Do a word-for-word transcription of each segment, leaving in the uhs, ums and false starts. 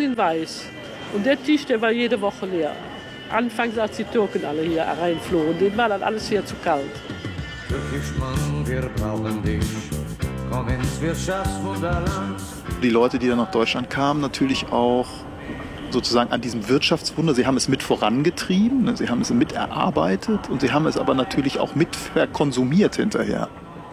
in weiß. Und der Tisch, der war jede Woche leer. Anfangs, als die Türken alle hier reinflogen, denen war dann alles hier zu kalt. Türkisch Mann, wir brauchen dich. Komm ins Wirtschaftswunderland. Die Leute, die dann nach Deutschland kamen, natürlich auch sozusagen an diesem Wirtschaftswunder. Sie haben es mit vorangetrieben, sie haben es mit erarbeitet und sie haben es aber natürlich auch mit verkonsumiert hinterher.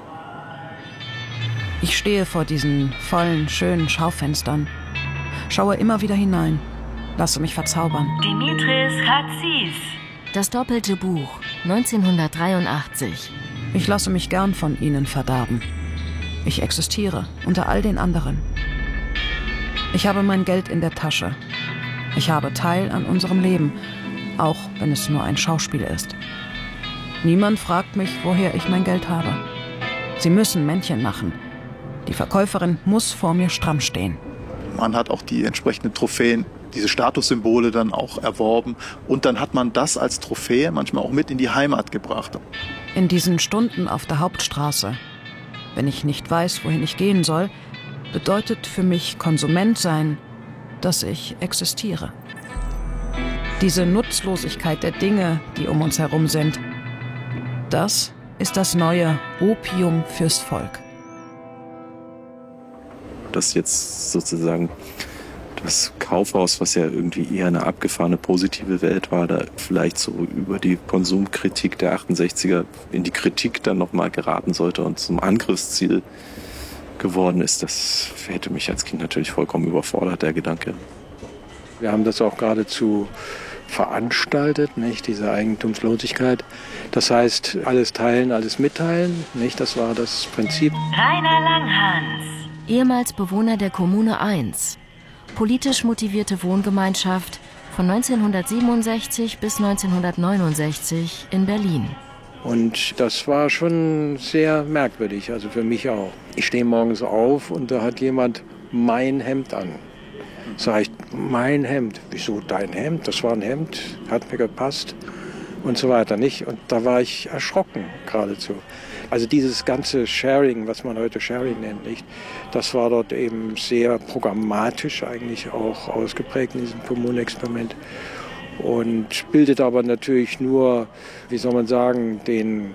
Ich stehe vor diesen vollen, schönen Schaufenstern, schaue immer wieder hinein, lasse mich verzaubern. Dimitris Hatzis. Das doppelte Buch, neunzehnhundertdreiundachtzig. Ich lasse mich gern von ihnen verderben. Ich existiere unter all den anderen. Ich habe mein Geld in der Tasche. Ich habe Teil an unserem Leben, auch wenn es nur ein Schauspiel ist. Niemand fragt mich, woher ich mein Geld habe. Sie müssen Männchen machen. Die Verkäuferin muss vor mir stramm stehen. Man hat auch die entsprechenden Trophäen, diese Statussymbole dann auch erworben. Und dann hat man das als Trophäe manchmal auch mit in die Heimat gebracht. In diesen Stunden auf der Hauptstraße, wenn ich nicht weiß, wohin ich gehen soll, bedeutet für mich Konsument sein, dass ich existiere. Diese Nutzlosigkeit der Dinge, die um uns herum sind, das ist das neue Opium fürs Volk. Dass jetzt sozusagen das Kaufhaus, was ja irgendwie eher eine abgefahrene positive Welt war, da vielleicht so über die Konsumkritik der achtundsechziger in die Kritik dann nochmal geraten sollte und zum Angriffsziel geworden ist, das hätte mich als Kind natürlich vollkommen überfordert, der Gedanke. Wir haben das auch geradezu veranstaltet, nicht, diese Eigentumslosigkeit. Das heißt, alles teilen, alles mitteilen, nicht, das war das Prinzip. Rainer Langhans, ehemals Bewohner der Kommune eins. Politisch motivierte Wohngemeinschaft von neunzehnhundertsiebenundsechzig bis neunzehnhundertneunundsechzig in Berlin. Und das war schon sehr merkwürdig, also für mich auch. Ich stehe morgens auf und da hat jemand mein Hemd an. Sag ich, mein Hemd? Wieso dein Hemd? Das war ein Hemd, hat mir gepasst und so weiter, nicht? Und da war ich erschrocken geradezu. Also dieses ganze Sharing, was man heute Sharing nennt, nicht? Das war dort eben sehr programmatisch eigentlich auch ausgeprägt in diesem Kommunenexperiment. Und bildet aber natürlich nur, wie soll man sagen, den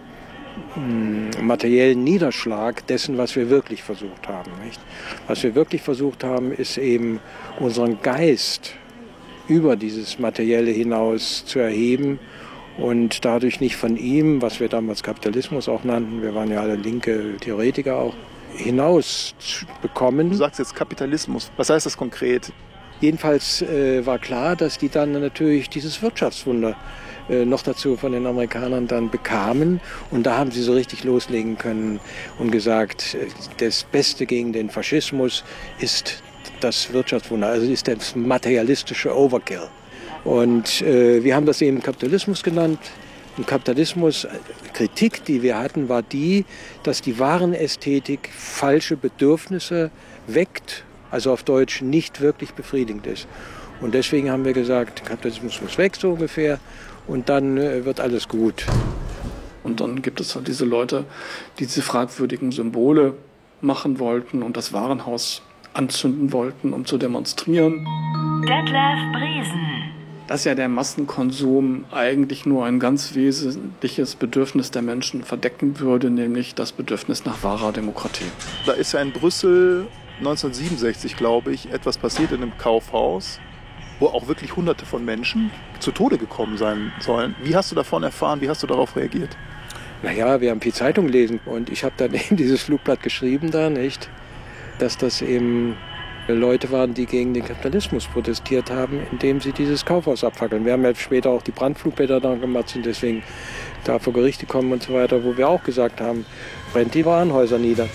mh, materiellen Niederschlag dessen, was wir wirklich versucht haben. Nicht? Was wir wirklich versucht haben, ist eben unseren Geist über dieses Materielle hinaus zu erheben und dadurch nicht von ihm, was wir damals Kapitalismus auch nannten, wir waren ja alle linke Theoretiker auch, hinaus zu bekommen. Du sagst jetzt Kapitalismus, was heißt das konkret? Jedenfalls äh, war klar, dass die dann natürlich dieses Wirtschaftswunder äh, noch dazu von den Amerikanern dann bekamen. Und da haben sie so richtig loslegen können und gesagt, äh, das Beste gegen den Faschismus ist das Wirtschaftswunder, also ist das materialistische Overkill. Und äh, wir haben das eben Kapitalismus genannt. Und Kapitalismus, Kritik, die wir hatten, war die, dass die Warenästhetik falsche Bedürfnisse weckt, also auf Deutsch nicht wirklich befriedigend ist. Und deswegen haben wir gesagt, Kapitalismus muss weg, so ungefähr, und dann äh, wird alles gut. Und dann gibt es halt diese Leute, die diese fragwürdigen Symbole machen wollten und das Warenhaus anzünden wollten, um zu demonstrieren. Detlef Briesen. Dass ja der Massenkonsum eigentlich nur ein ganz wesentliches Bedürfnis der Menschen verdecken würde, nämlich das Bedürfnis nach wahrer Demokratie. Da ist ja in Brüssel neunzehnhundertsiebenundsechzig, glaube ich, etwas passiert in einem Kaufhaus, wo auch wirklich Hunderte von Menschen zu Tode gekommen sein sollen. Wie hast du davon erfahren? Wie hast du darauf reagiert? Naja, wir haben viel Zeitung gelesen und ich habe dann eben dieses Flugblatt geschrieben da, nicht, dass das eben Leute waren, die gegen den Kapitalismus protestiert haben, indem sie dieses Kaufhaus abfackeln. Wir haben ja später auch die Brandflugblätter dann gemacht, sind deswegen da vor Gerichte kommen und so weiter, wo wir auch gesagt haben, brennt die Warenhäuser nieder.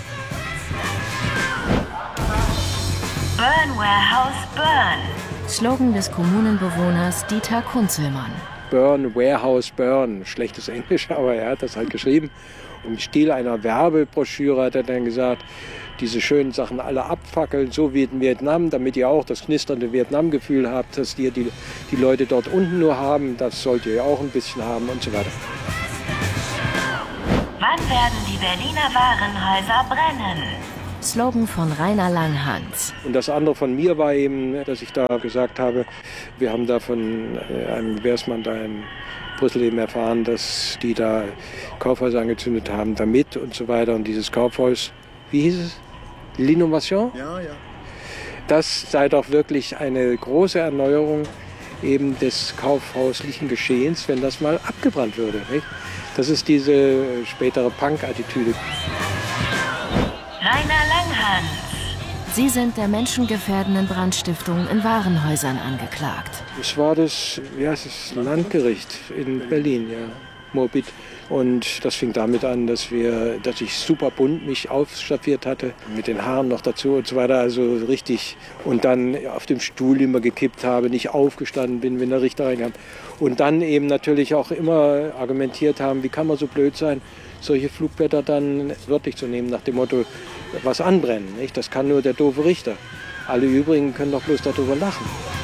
Burn Warehouse Burn. Slogan des Kommunenbewohners Dieter Kunzelmann. Burn Warehouse Burn, schlechtes Englisch, aber er hat das halt geschrieben. Im Stil einer Werbebroschüre hat er dann gesagt, diese schönen Sachen alle abfackeln, so wie in Vietnam, damit ihr auch das knisternde Vietnam-Gefühl habt, dass ihr die, die Leute dort unten nur haben, das sollt ihr ja auch ein bisschen haben und so weiter. Wann werden die Berliner Warenhäuser brennen? Slogan von Rainer Langhans. Und das andere von mir war eben, dass ich da gesagt habe, wir haben da von einem Gewährsmann da in Brüssel eben erfahren, dass die da Kaufhäuser angezündet haben damit und so weiter. Und dieses Kaufhaus, wie hieß es? L'Innovation? Ja, ja. Das sei doch wirklich eine große Erneuerung eben des kaufhauslichen Geschehens, wenn das mal abgebrannt würde. Nicht? Das ist diese spätere Punk-Attitüde. Rainer Langhans. Sie sind der menschengefährdenden Brandstiftung in Warenhäusern angeklagt. Das war das, wie heißt es, Landgericht in Berlin, ja, Moabit. Und das fing damit an, dass wir, dass ich super bunt mich aufstaffiert hatte, mit den Haaren noch dazu und so weiter, also richtig. Und dann auf dem Stuhl immer gekippt habe, nicht aufgestanden bin, wenn der Richter reinkam. Und dann eben natürlich auch immer argumentiert haben, wie kann man so blöd sein, solche Flugblätter dann wörtlich zu nehmen, nach dem Motto, was anbrennen. Nicht? Das kann nur der doofe Richter. Alle übrigen können doch bloß darüber lachen.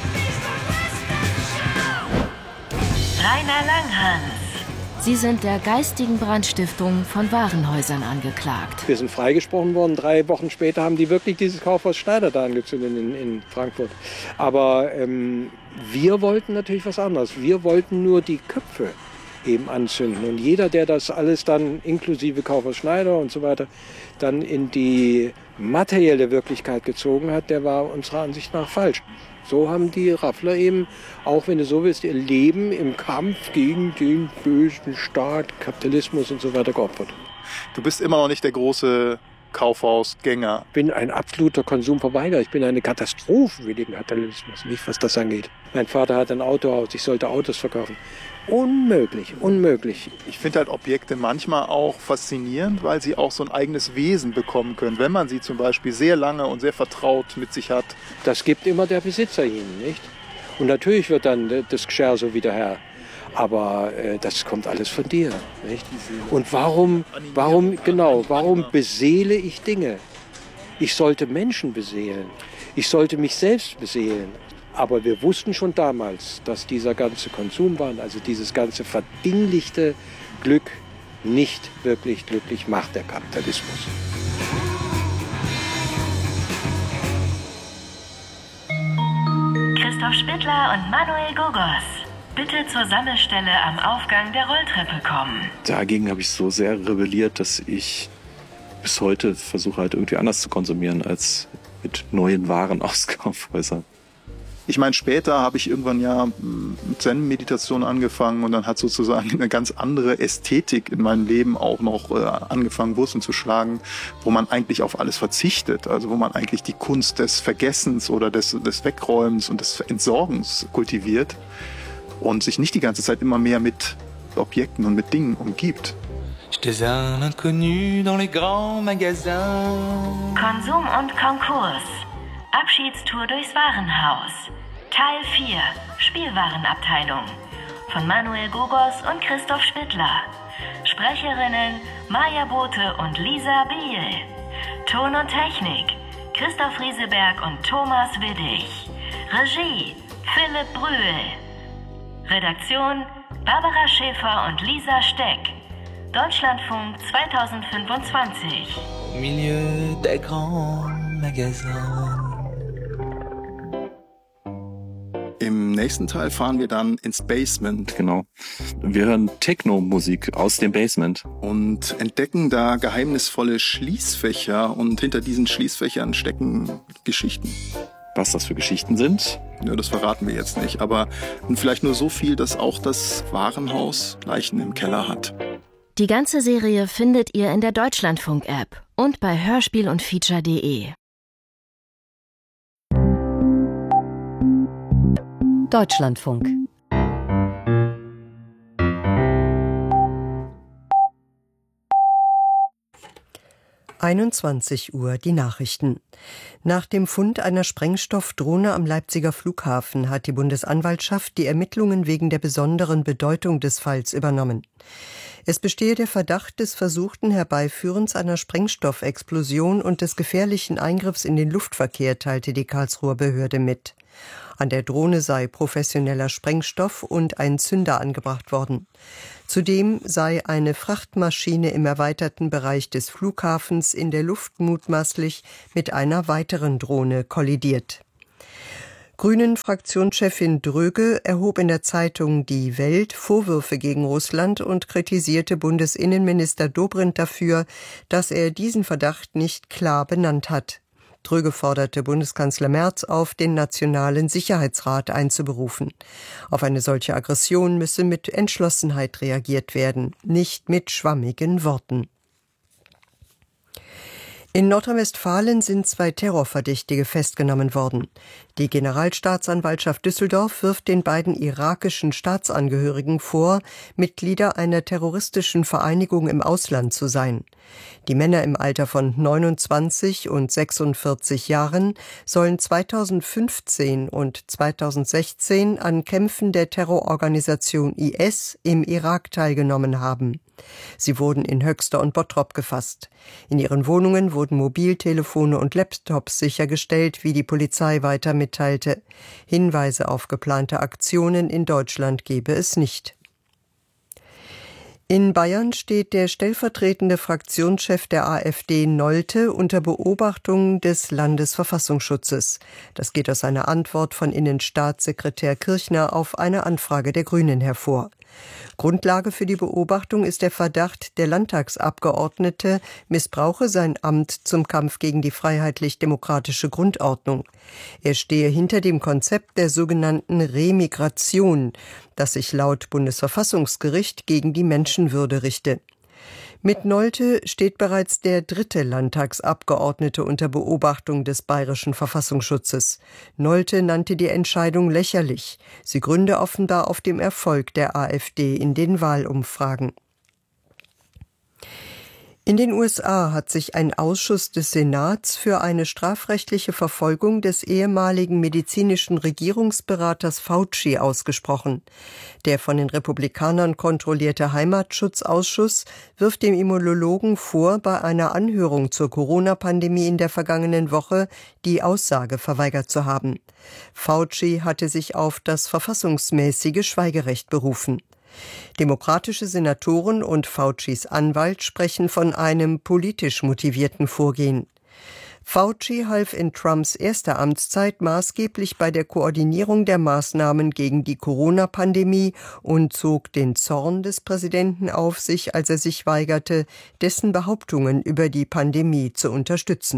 Rainer Langhans. Sie sind der geistigen Brandstiftung von Warenhäusern angeklagt. Wir sind freigesprochen worden. Drei Wochen später haben die wirklich dieses Kaufhaus Schneider da angezündet in, in Frankfurt. Aber ähm, wir wollten natürlich was anderes. Wir wollten nur die Köpfe eben anzünden. Und jeder, der das alles dann inklusive Kaufhaus Schneider und so weiter dann in die materielle Wirklichkeit gezogen hat, der war unserer Ansicht nach falsch. So haben die Raffler eben, auch wenn du so willst, ihr Leben im Kampf gegen den bösen Staat, Kapitalismus und so weiter geopfert. Du bist immer noch nicht der große Kaufhausgänger. Ich bin ein absoluter Konsumverweigerer. Ich bin eine Katastrophe für den Kapitalismus, nicht was das angeht. Mein Vater hat ein Autohaus, ich sollte Autos verkaufen. Unmöglich, unmöglich. Ich finde halt Objekte manchmal auch faszinierend, weil sie auch so ein eigenes Wesen bekommen können, wenn man sie zum Beispiel sehr lange und sehr vertraut mit sich hat. Das gibt immer der Besitzer ihnen, nicht? Und natürlich wird dann das Geschirr so wieder Herr. Aber äh, das kommt alles von dir, nicht? Und warum, warum, genau, warum beseele ich Dinge? Ich sollte Menschen beseelen. Ich sollte mich selbst beseelen. Aber wir wussten schon damals, dass dieser ganze Konsumwahn, also dieses ganze verdinglichte Glück, nicht wirklich glücklich macht, der Kapitalismus. Christoph Spittler und Manuel Gogos. Bitte zur Sammelstelle am Aufgang der Rolltreppe kommen. Dagegen habe ich so sehr rebelliert, dass ich bis heute versuche halt irgendwie anders zu konsumieren als mit neuen Waren aus Kaufhäusern. Ich meine, später habe ich irgendwann ja mit Zen-Meditation angefangen und dann hat sozusagen eine ganz andere Ästhetik in meinem Leben auch noch äh, angefangen, Wurzeln zu schlagen, wo man eigentlich auf alles verzichtet, also wo man eigentlich die Kunst des Vergessens oder des, des Wegräumens und des Entsorgens kultiviert und sich nicht die ganze Zeit immer mehr mit Objekten und mit Dingen umgibt. J'étais un inconnu dans les grands magasins. Konsum und Konkurs. Abschiedstour durchs Warenhaus. Teil vier. Spielwarenabteilung. Von Manuel Gogos und Christoph Spittler. Sprecherinnen Maja Bote und Lisa Biel. Ton und Technik Christoph Rieseberg und Thomas Widdig. Regie Philipp Brühl. Redaktion Barbara Schäfer und Lisa Steck. Deutschlandfunk zweitausendfünfundzwanzig. Au milieu des grands magasins. Im nächsten Teil fahren wir dann ins Basement. Genau. Wir hören Techno-Musik aus dem Basement. Und entdecken da geheimnisvolle Schließfächer. Und hinter diesen Schließfächern stecken Geschichten. Was das für Geschichten sind? Ja, das verraten wir jetzt nicht. Aber vielleicht nur so viel, dass auch das Warenhaus Leichen im Keller hat. Die ganze Serie findet ihr in der Deutschlandfunk-App und bei hörspiel und feature punkt de. Deutschlandfunk. einundzwanzig Uhr die Nachrichten. Nach dem Fund einer Sprengstoffdrohne am Leipziger Flughafen hat die Bundesanwaltschaft die Ermittlungen wegen der besonderen Bedeutung des Falls übernommen. Es bestehe der Verdacht des versuchten Herbeiführens einer Sprengstoffexplosion und des gefährlichen Eingriffs in den Luftverkehr, teilte die Karlsruher Behörde mit. An der Drohne sei professioneller Sprengstoff und ein Zünder angebracht worden. Zudem sei eine Frachtmaschine im erweiterten Bereich des Flughafens in der Luft mutmaßlich mit einer weiteren Drohne kollidiert. Grünen-Fraktionschefin Dröge erhob in der Zeitung Die Welt Vorwürfe gegen Russland und kritisierte Bundesinnenminister Dobrindt dafür, dass er diesen Verdacht nicht klar benannt hat. Dröge forderte Bundeskanzler Merz auf, den Nationalen Sicherheitsrat einzuberufen. Auf eine solche Aggression müsse mit Entschlossenheit reagiert werden, nicht mit schwammigen Worten. In Nordrhein-Westfalen sind zwei Terrorverdächtige festgenommen worden. Die Generalstaatsanwaltschaft Düsseldorf wirft den beiden irakischen Staatsangehörigen vor, Mitglieder einer terroristischen Vereinigung im Ausland zu sein. Die Männer im Alter von neunundzwanzig und sechsundvierzig Jahren sollen zweitausendfünfzehn und zweitausendsechzehn an Kämpfen der Terrororganisation I S im Irak teilgenommen haben. Sie wurden in Höxter und Bottrop gefasst. In ihren Wohnungen wurden Mobiltelefone und Laptops sichergestellt, wie die Polizei weiter mitteilte. Hinweise auf geplante Aktionen in Deutschland gebe es nicht. In Bayern steht der stellvertretende Fraktionschef der AfD Nolte unter Beobachtung des Landesverfassungsschutzes. Das geht aus einer Antwort von Innenstaatssekretär Kirchner auf eine Anfrage der Grünen hervor. Grundlage für die Beobachtung ist der Verdacht, der Landtagsabgeordnete missbrauche sein Amt zum Kampf gegen die freiheitlich-demokratische Grundordnung. Er stehe hinter dem Konzept der sogenannten Remigration, das sich laut Bundesverfassungsgericht gegen die Menschenwürde richte. Mit Nolte steht bereits der dritte Landtagsabgeordnete unter Beobachtung des bayerischen Verfassungsschutzes. Nolte nannte die Entscheidung lächerlich. Sie gründe offenbar auf dem Erfolg der AfD in den Wahlumfragen. In den U S A hat sich ein Ausschuss des Senats für eine strafrechtliche Verfolgung des ehemaligen medizinischen Regierungsberaters Fauci ausgesprochen. Der von den Republikanern kontrollierte Heimatschutzausschuss wirft dem Immunologen vor, bei einer Anhörung zur Corona-Pandemie in der vergangenen Woche die Aussage verweigert zu haben. Fauci hatte sich auf das verfassungsmäßige Schweigerecht berufen. Demokratische Senatoren und Faucis Anwalt sprechen von einem politisch motivierten Vorgehen. Fauci half in Trumps erster Amtszeit maßgeblich bei der Koordinierung der Maßnahmen gegen die Corona-Pandemie und zog den Zorn des Präsidenten auf sich, als er sich weigerte, dessen Behauptungen über die Pandemie zu unterstützen.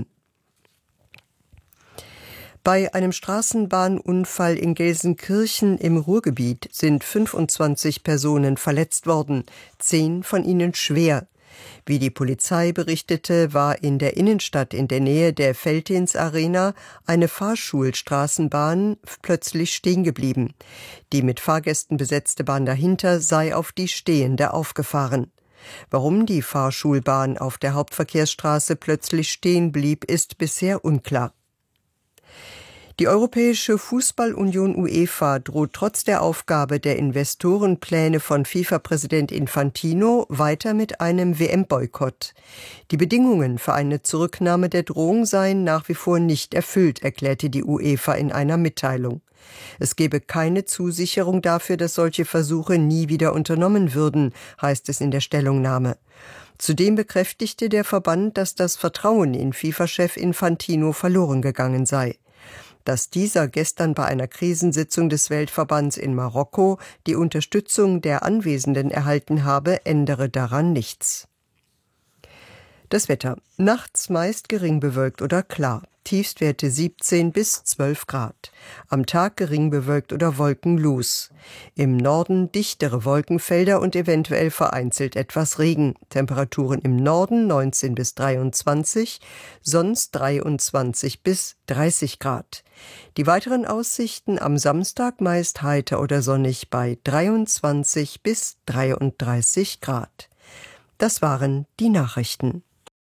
Bei einem Straßenbahnunfall in Gelsenkirchen im Ruhrgebiet sind fünfundzwanzig Personen verletzt worden, zehn von ihnen schwer. Wie die Polizei berichtete, war in der Innenstadt in der Nähe der Veltins Arena eine Fahrschulstraßenbahn plötzlich stehen geblieben. Die mit Fahrgästen besetzte Bahn dahinter sei auf die stehende aufgefahren. Warum die Fahrschulbahn auf der Hauptverkehrsstraße plötzlich stehen blieb, ist bisher unklar. Die Europäische Fußballunion UEFA droht trotz der Aufgabe der Investorenpläne von FIFA-Präsident Infantino weiter mit einem W M-Boykott. Die Bedingungen für eine Zurücknahme der Drohung seien nach wie vor nicht erfüllt, erklärte die UEFA in einer Mitteilung. Es gebe keine Zusicherung dafür, dass solche Versuche nie wieder unternommen würden, heißt es in der Stellungnahme. Zudem bekräftigte der Verband, dass das Vertrauen in FIFA-Chef Infantino verloren gegangen sei. Dass dieser gestern bei einer Krisensitzung des Weltverbands in Marokko die Unterstützung der Anwesenden erhalten habe, ändere daran nichts. Das Wetter. Nachts meist gering bewölkt oder klar. Tiefstwerte siebzehn bis zwölf Grad. Am Tag gering bewölkt oder wolkenlos. Im Norden dichtere Wolkenfelder und eventuell vereinzelt etwas Regen. Temperaturen im Norden neunzehn bis dreiundzwanzig, sonst dreiundzwanzig bis dreißig Grad. Die weiteren Aussichten am Samstag meist heiter oder sonnig bei dreiundzwanzig bis dreiunddreißig Grad. Das waren die Nachrichten.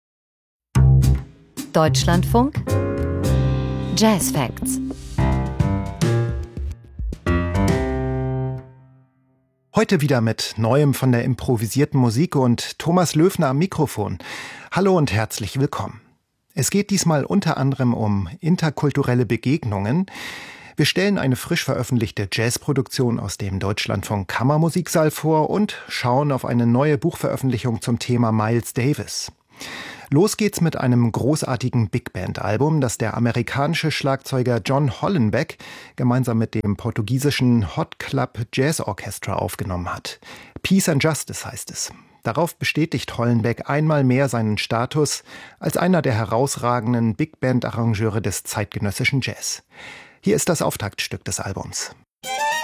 Deutschlandfunk Jazz Facts. Heute wieder mit Neuem von der improvisierten Musik und Thomas Löfner am Mikrofon. Hallo und herzlich willkommen. Es geht diesmal unter anderem um interkulturelle Begegnungen. Wir stellen eine frisch veröffentlichte Jazzproduktion aus dem Deutschlandfunk Kammermusiksaal vor und schauen auf eine neue Buchveröffentlichung zum Thema Miles Davis. Los geht's mit einem großartigen Big-Band-Album, das der amerikanische Schlagzeuger John Hollenbeck gemeinsam mit dem portugiesischen Hot Club Jazz Orchestra aufgenommen hat. Peace and Justice heißt es. Darauf bestätigt Hollenbeck einmal mehr seinen Status als einer der herausragenden Big-Band-Arrangeure des zeitgenössischen Jazz. Hier ist das Auftaktstück des Albums.